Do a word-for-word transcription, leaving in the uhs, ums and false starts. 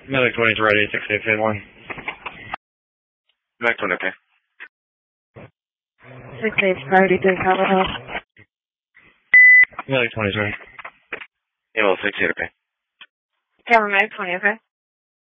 Medic twenty is ready, six eight one. Medic twenty, okay. six eight priority three, cover help. Medic twenty is ready. Yeah, well, six eight, okay. Cover Medic twenty, okay.